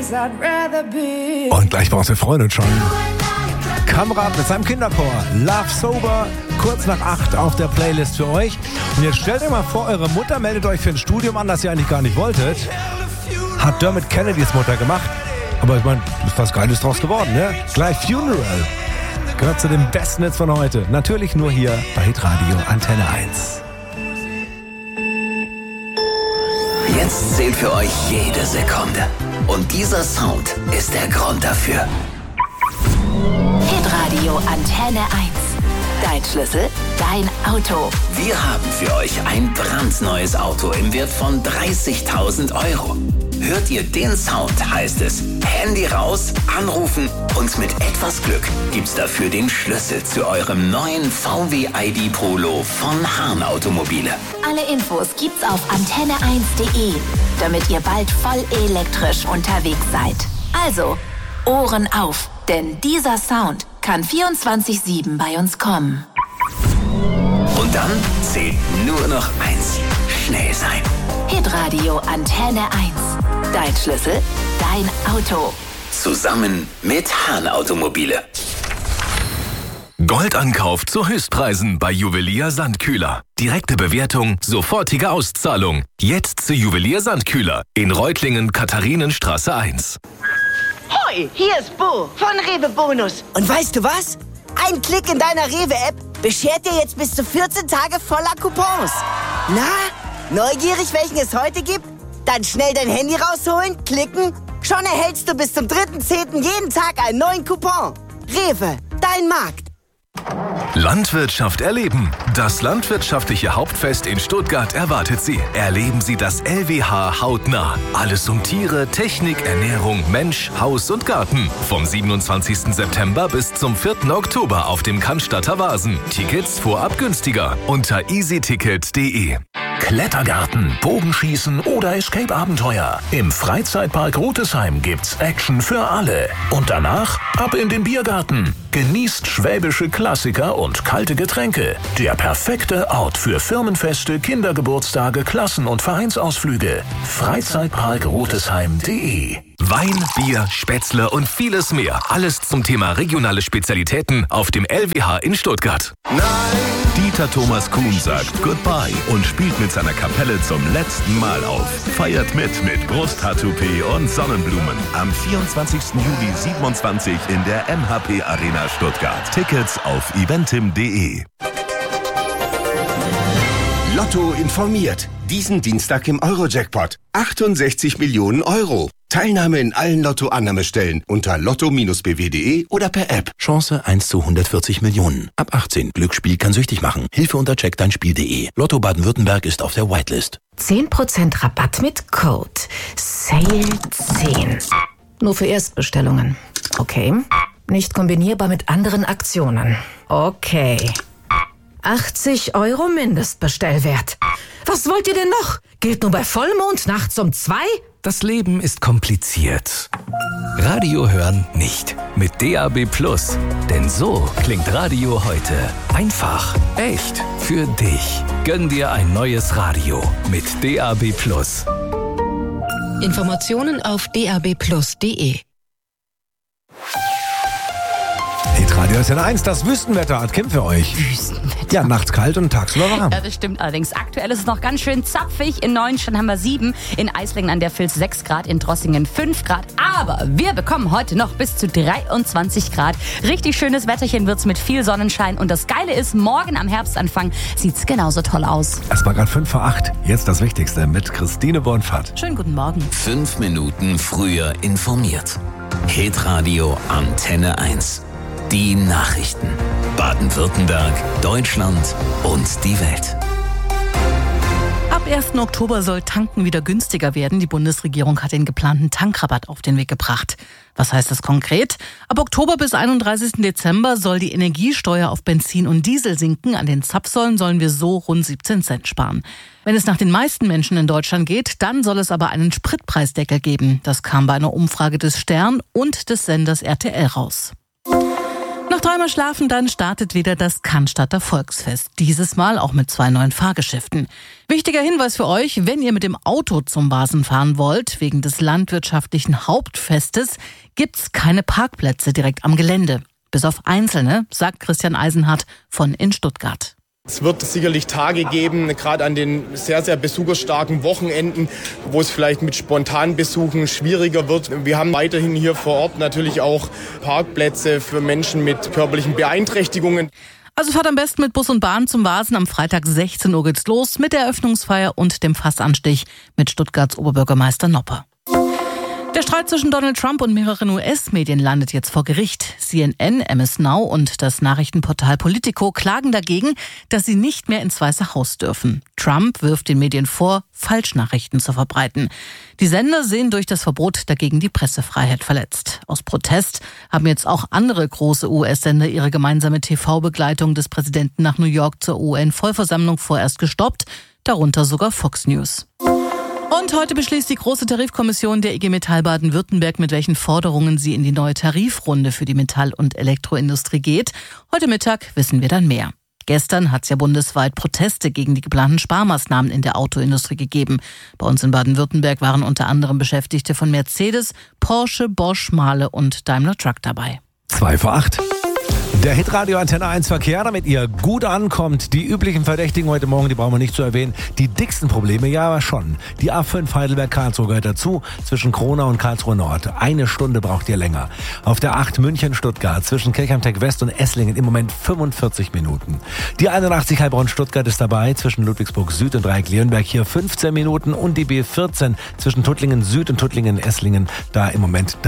Und gleich brauchst du Freundin schon. Kamrat mit seinem Kinderchor. Love Sober, kurz nach 8 auf der Playlist für euch. Und jetzt stellt euch mal vor, eure Mutter meldet euch für ein Studium an, das ihr eigentlich gar nicht wolltet. Hat Dermot Kennedys Mutter gemacht. Aber ich meine, ist was Geiles draus geworden, ne? Gleich Funeral. Gehört zu dem besten Hits von heute. Natürlich nur hier bei Hitradio Antenne 1. Jetzt zählt für euch jede Sekunde. Und dieser Sound ist der Grund dafür. Hitradio Antenne 1. Dein Schlüssel, dein Auto. Wir haben für euch ein brandneues Auto im Wert von 30.000 Euro. Hört ihr den Sound, heißt es Handy raus, anrufen und mit etwas Glück gibt's dafür den Schlüssel zu eurem neuen VW ID Polo von Hahn Automobile. Alle Infos gibt's auf antenne1.de, damit ihr bald voll elektrisch unterwegs seid. Also, Ohren auf, denn dieser Sound kann 24/7 bei uns kommen. Und dann zählt nur noch eins: schnell sein. Hitradio Antenne 1. Dein Schlüssel, dein Auto. Zusammen mit Hahn Automobile. Goldankauf zu Höchstpreisen bei Juwelier Sandkühler. Direkte Bewertung, sofortige Auszahlung. Jetzt zu Juwelier Sandkühler in Reutlingen, Katharinenstraße 1. Hoi, hier ist Bo von Rewe Bonus. Und weißt du was? Ein Klick in deiner Rewe-App beschert dir jetzt bis zu 14 Tage voller Coupons. Na, neugierig, welchen es heute gibt? Dann schnell dein Handy rausholen, klicken. Schon erhältst du bis zum 3.10. jeden Tag einen neuen Coupon. Rewe, dein Markt. Landwirtschaft erleben. Das landwirtschaftliche Hauptfest in Stuttgart erwartet Sie. Erleben Sie das LWH hautnah. Alles um Tiere, Technik, Ernährung, Mensch, Haus und Garten. Vom 27. September bis zum 4. Oktober auf dem Cannstatter Vasen. Tickets vorab günstiger unter easyticket.de. Klettergarten, Bogenschießen oder Escape-Abenteuer. Im Freizeitpark Rotesheim gibt's Action für alle. Und danach ab in den Biergarten. Genießt schwäbische Klassiker und kalte Getränke. Der perfekte Ort für Firmenfeste, Kindergeburtstage, Klassen- und Vereinsausflüge. Freizeitparkrotesheim.de. Wein, Bier, Spätzle und vieles mehr. Alles zum Thema regionale Spezialitäten auf dem LWH in Stuttgart. Nein! Dieter Thomas Kuhn sagt Goodbye und spielt mit seiner Kapelle zum letzten Mal auf. Feiert mit Brusttattoo-P und Sonnenblumen. Am 24. Juli 27 in der MHP Arena Stuttgart. Tickets auf eventim.de. Lotto informiert. Diesen Dienstag im Eurojackpot. 68 Millionen Euro. Teilnahme in allen Lotto-Annahmestellen unter lotto-bw.de oder per App. Chance 1 zu 140 Millionen. Ab 18. Glücksspiel kann süchtig machen. Hilfe unter checkdeinspiel.de. Lotto Baden-Württemberg ist auf der Whitelist. 10% Rabatt mit Code SALE10. Nur für Erstbestellungen. Okay. Nicht kombinierbar mit anderen Aktionen. Okay. 80 € Mindestbestellwert. Was wollt ihr denn noch? Gilt nur bei Vollmond nachts um 2? Das Leben ist kompliziert. Radio hören nicht. Mit DAB+. Denn so klingt Radio heute. Einfach, echt, für dich. Gönn dir ein neues Radio mit DAB+. Informationen auf dabplus.de. Hitradio Antenne 1, das Wüstenwetter hat Kim für euch. Wüstenwetter. Ja, nachts kalt und tagsüber warm. Ja, das stimmt allerdings. Aktuell ist es noch ganz schön zapfig. In Neuenstein haben wir 7, in Eislingen an der Vils 6 Grad, in Drossingen 5 Grad. Aber wir bekommen heute noch bis zu 23 Grad. Richtig schönes Wetterchen wird's mit viel Sonnenschein. Und das Geile ist, morgen am Herbstanfang sieht's genauso toll aus. Es war gerade 5 vor 8. Jetzt das Wichtigste mit Christine Bornfahrt. Schönen guten Morgen. 5 Minuten früher informiert. Hitradio Antenne 1. Die Nachrichten. Baden-Württemberg, Deutschland und die Welt. Ab 1. Oktober soll Tanken wieder günstiger werden. Die Bundesregierung hat den geplanten Tankrabatt auf den Weg gebracht. Was heißt das konkret? Ab Oktober bis 31. Dezember soll die Energiesteuer auf Benzin und Diesel sinken. An den Zapfsäulen sollen wir so rund 17 Cent sparen. Wenn es nach den meisten Menschen in Deutschland geht, dann soll es aber einen Spritpreisdeckel geben. Das kam bei einer Umfrage des Stern und des Senders RTL raus. Noch 3-mal schlafen, dann startet wieder das Cannstatter Volksfest. Dieses Mal auch mit 2 neuen Fahrgeschäften. Wichtiger Hinweis für euch, wenn ihr mit dem Auto zum Vasen fahren wollt, wegen des landwirtschaftlichen Hauptfestes, gibt's keine Parkplätze direkt am Gelände. Bis auf einzelne, sagt Christian Eisenhardt von in Stuttgart. Es wird sicherlich Tage geben, gerade an den sehr, sehr besucherstarken Wochenenden, wo es vielleicht mit Spontanbesuchen schwieriger wird. Wir haben weiterhin hier vor Ort natürlich auch Parkplätze für Menschen mit körperlichen Beeinträchtigungen. Also fahrt am besten mit Bus und Bahn zum Vasen. Am Freitag 16 Uhr geht's los mit der Eröffnungsfeier und dem Fassanstich mit Stuttgarts Oberbürgermeister Nopper. Der Streit zwischen Donald Trump und mehreren US-Medien landet jetzt vor Gericht. CNN, MS Now und das Nachrichtenportal Politico klagen dagegen, dass sie nicht mehr ins Weiße Haus dürfen. Trump wirft den Medien vor, Falschnachrichten zu verbreiten. Die Sender sehen durch das Verbot dagegen die Pressefreiheit verletzt. Aus Protest haben jetzt auch andere große US-Sender ihre gemeinsame TV-Begleitung des Präsidenten nach New York zur UN-Vollversammlung vorerst gestoppt, darunter sogar Fox News. Und heute beschließt die Große Tarifkommission der IG Metall Baden-Württemberg, mit welchen Forderungen sie in die neue Tarifrunde für die Metall- und Elektroindustrie geht. Heute Mittag wissen wir dann mehr. Gestern hat es ja bundesweit Proteste gegen die geplanten Sparmaßnahmen in der Autoindustrie gegeben. Bei uns in Baden-Württemberg waren unter anderem Beschäftigte von Mercedes, Porsche, Bosch, Mahle und Daimler Truck dabei. 7:55. Der Hitradio Antenne 1 Verkehr, damit ihr gut ankommt. Die üblichen Verdächtigen heute Morgen, die brauchen wir nicht zu erwähnen. Die dicksten Probleme, ja, aber schon. Die A5 Heidelberg-Karlsruhe gehört dazu, zwischen Kronau und Karlsruhe Nord. 1 Stunde braucht ihr länger. Auf der 8 München-Stuttgart, zwischen Kirchheim-Tech West und Esslingen im Moment 45 Minuten. Die 81 Heilbronn-Stuttgart ist dabei, zwischen Ludwigsburg Süd und Dreieck-Leonberg hier 15 Minuten. Und die B14 zwischen Tuttlingen Süd und Tuttlingen-Esslingen, da im Moment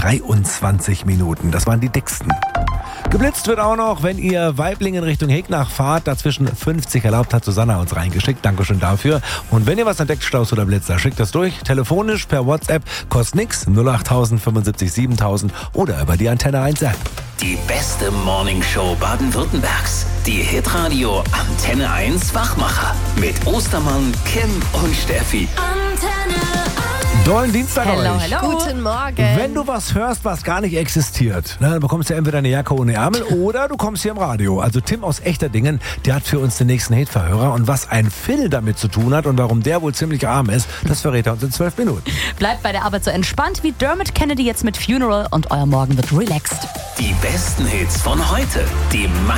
23 Minuten. Das waren die dicksten. Geblitzt wird auch noch, wenn ihr Waiblingen Richtung Hegnach fahrt. Dazwischen 50 erlaubt, hat Susanna uns reingeschickt. Dankeschön dafür. Und wenn ihr was entdeckt, Staus oder Blitzer, schickt das durch. Telefonisch, per WhatsApp, kostet nix. 08000 75 7000 oder über die Antenne 1 App. Die beste Morningshow Baden-Württembergs. Die Hitradio Antenne 1 Wachmacher. Mit Ostermann, Kim und Steffi. Dollen Dienstag euch. Hello. Guten Morgen. Wenn du was hörst, was gar nicht existiert, dann bekommst du entweder eine Jacke ohne Ärmel oder du kommst hier im Radio. Also Tim aus Echterdingen, der hat für uns den nächsten Hitverhörer. Und was ein Phil damit zu tun hat und warum der wohl ziemlich arm ist, das verrät er uns in 12 Minuten. Bleibt bei der Arbeit so entspannt wie Dermot Kennedy jetzt mit Funeral und euer Morgen wird relaxed. Die besten Hits von heute. Die